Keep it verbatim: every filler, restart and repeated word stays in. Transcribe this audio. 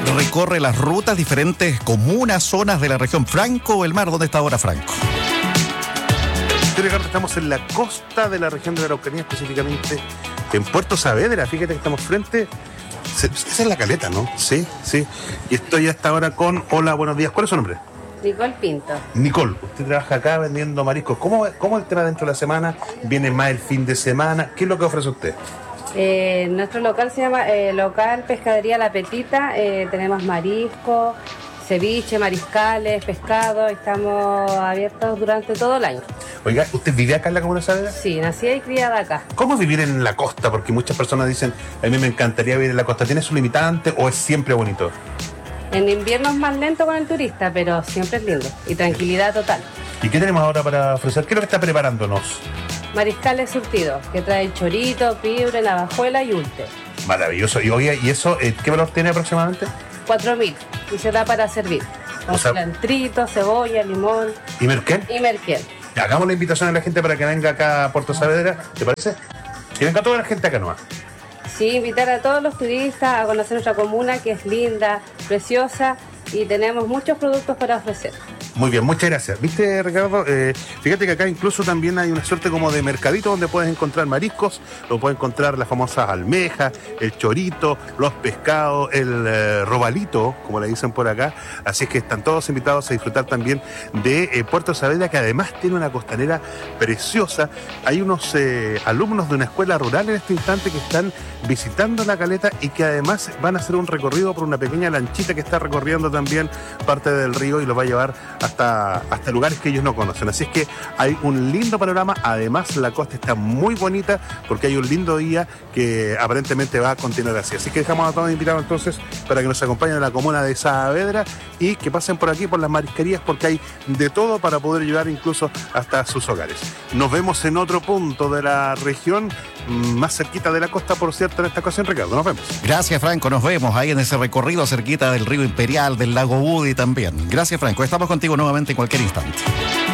recorre las rutas, diferentes comunas, zonas de la región. Franco o el mar, ¿dónde está ahora Franco? Sí, Ricardo, estamos en la costa de la región de la Araucanía, específicamente en Puerto Saavedra. Fíjate que estamos frente... Esa es la caleta, ¿no? Sí, sí. Y estoy hasta ahora con... Hola, buenos días. ¿Cuál es su nombre? Nicole Pinto. Nicole, usted trabaja acá vendiendo mariscos. ¿Cómo, cómo es el tema dentro de la semana? ¿Viene más el fin de semana? ¿Qué es lo que ofrece usted? Eh, nuestro local se llama eh, Local Pescadería La Petita. Eh, tenemos marisco, ceviche, mariscales, pescado. Estamos abiertos durante todo el año. Oiga, ¿usted vive acá en la comuna de Saavedra? Sí, nací y criada acá. ¿Cómo es vivir en la costa? Porque muchas personas dicen, a mí me encantaría vivir en la costa. ¿Tiene su limitante o es siempre bonito? En invierno es más lento con el turista, pero siempre es lindo y tranquilidad total. ¿Y qué tenemos ahora para ofrecer? ¿Qué es lo que está preparándonos? Mariscales surtidos, que trae chorito, pibre, navajuela y ulte. Maravilloso. Y oye, ¿y eso eh, qué valor tiene aproximadamente? cuatro mil y se da para servir. Con O sea- cilantrito, cebolla, limón ¿Y merquén? y merquén. Hagamos la invitación a la gente para que venga acá a Puerto Saavedra, ¿te parece? Que venga toda la gente acá nomás. Sí, invitar a todos los turistas a conocer nuestra comuna, que es linda, preciosa, y tenemos muchos productos para ofrecer. Muy bien, muchas gracias. ¿Viste, Ricardo? Eh, fíjate que acá incluso también hay una suerte como de mercadito donde puedes encontrar mariscos, lo puedes encontrar las famosas almejas, el chorito, los pescados, el eh, robalito, como le dicen por acá. Así es que están todos invitados a disfrutar también de eh, Puerto Saavedra, que además tiene una costanera preciosa. Hay unos eh, alumnos de una escuela rural en este instante que están visitando la caleta y que además van a hacer un recorrido por una pequeña lanchita que está recorriendo también parte del río y los va a llevar hasta, hasta lugares que ellos no conocen. Así es que hay un lindo panorama. Además, la costa está muy bonita porque hay un lindo día que aparentemente va a continuar así. Así que dejamos a todos invitados entonces para que nos acompañen a la comuna de Saavedra y que pasen por aquí, por las marisquerías, porque hay de todo para poder llegar incluso hasta sus hogares. Nos vemos en otro punto de la región, más cerquita de la costa, por cierto, en esta ocasión, Ricardo. Nos vemos. Gracias, Franco. Nos vemos ahí en ese recorrido cerquita del río Imperial, del lago Budi también. Gracias, Franco. Estamos contigo nuevamente en cualquier instante.